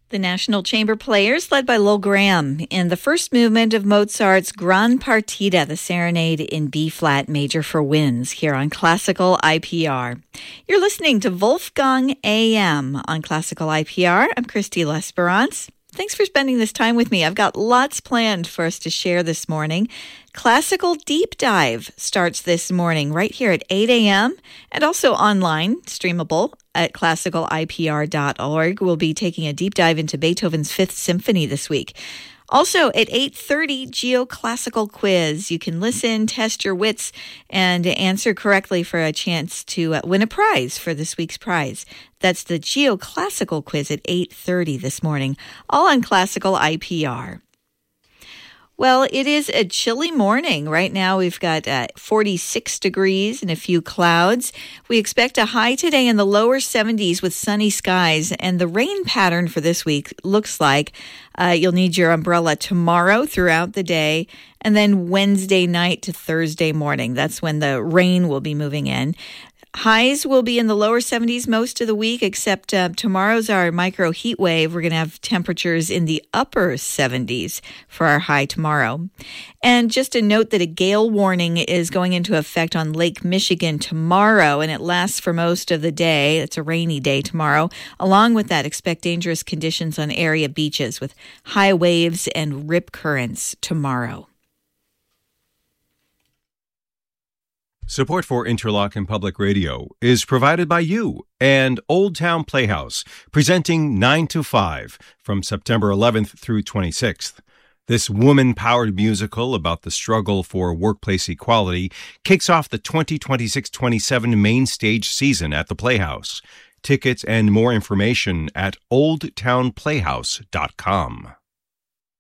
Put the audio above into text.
The National Chamber Players, led by Lowell Graham, in the first movement of Mozart's Gran Partita, the Serenade in B-flat major for winds, here on Classical IPR. You're listening to Wolfgang AM on Classical IPR. I'm Christy L'Esperance. Thanks for spending this time with me. I've got lots planned for us to share this morning. Classical Deep Dive starts this morning right here at 8 a.m. and also online, streamable at classicalipr.org. We'll be taking a deep dive into Beethoven's Fifth Symphony this week. Also at 8:30, Geoclassical Quiz. You can listen, test your wits, and answer correctly for a chance to win a prize for this week's prize. That's the Geoclassical Quiz at 8:30 this morning, all on Classical IPR. Well, it is a chilly morning. Right now we've got 46 degrees and a few clouds. We expect a high today in the lower 70s with sunny skies. And the rain pattern for this week looks like you'll need your umbrella tomorrow throughout the day. And then Wednesday night to Thursday morning. That's when the rain will be moving in. Highs will be in the lower 70s most of the week, except tomorrow's our micro heat wave. We're going to have temperatures in the upper 70s for our high tomorrow. And just a note that a gale warning is going into effect on Lake Michigan tomorrow, and it lasts for most of the day. It's a rainy day tomorrow. Along with that, expect dangerous conditions on area beaches with high waves and rip currents tomorrow. Support for Interlochen Public Radio is provided by you and Old Town Playhouse, presenting 9 to 5 from September 11th through 26th. This woman-powered musical about the struggle for workplace equality kicks off the 2026-27 main stage season at the Playhouse. Tickets and more information at oldtownplayhouse.com.